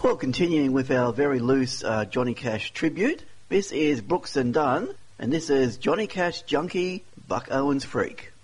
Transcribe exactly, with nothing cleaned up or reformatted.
Well, continuing with our very loose uh, Johnny Cash tribute, this is Brooks and Dunn, and this is Johnny Cash Junkie, Buck Owens Freak.